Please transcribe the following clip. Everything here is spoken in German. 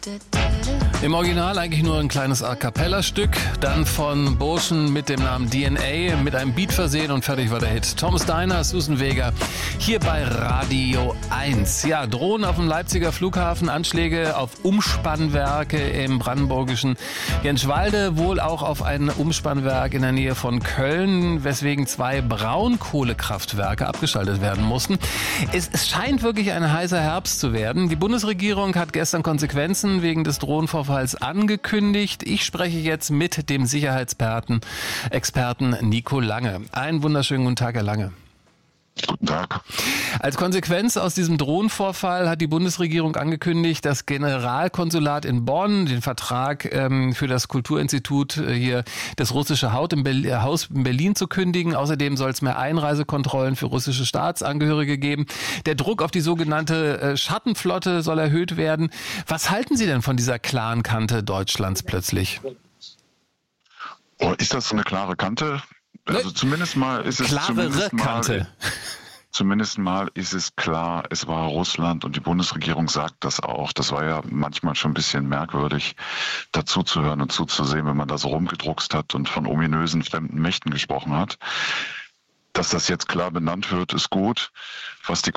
Im Original eigentlich nur ein kleines A-Cappella-Stück, dann von Burschen mit dem Namen DNA, mit einem Beat versehen und fertig war der Hit. Thomas Diner, Susan Vega, hier bei Radio 1. Ja, Drohnen auf dem Leipziger Flughafen, Anschläge auf Umspannwerke im brandenburgischen Jenschwalde, wohl auch auf ein Umspannwerk in der Nähe von Köln, weswegen 2 Braunkohlekraftwerke abgeschaltet werden mussten. Es scheint wirklich ein heißer Herbst zu werden. Die Bundesregierung hat gestern Konsequenzen wegen des Drohnenvorfalls angekündigt. Ich spreche jetzt mit dem Sicherheitsexperten Nico Lange. Einen wunderschönen guten Tag, Herr Lange. Guten Tag. Als Konsequenz aus diesem Drohnenvorfall hat die Bundesregierung angekündigt, das Generalkonsulat in Bonn, den Vertrag für das Kulturinstitut hier, das russische Haus in Berlin zu kündigen. Außerdem soll es mehr Einreisekontrollen für russische Staatsangehörige geben. Der Druck auf die sogenannte Schattenflotte soll erhöht werden. Was halten Sie denn von dieser klaren Kante Deutschlands plötzlich? Oh, ist das so eine klare Kante? Also zumindest mal ist es zumindest mal ist es klar, es war Russland und die Bundesregierung sagt das auch. Das war ja manchmal schon ein bisschen merkwürdig, dazu zu hören und zuzusehen, wenn man da so rumgedruckst hat und von ominösen fremden Mächten gesprochen hat. Dass das jetzt klar benannt wird, ist gut. Was die